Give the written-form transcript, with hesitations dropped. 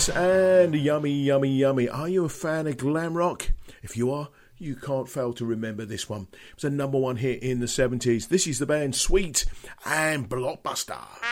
And yummy, yummy, yummy. Are you a fan of glam rock? If you are, you can't fail to remember this one. It was a number one hit in the 70s. This is the band Sweet and Blockbuster.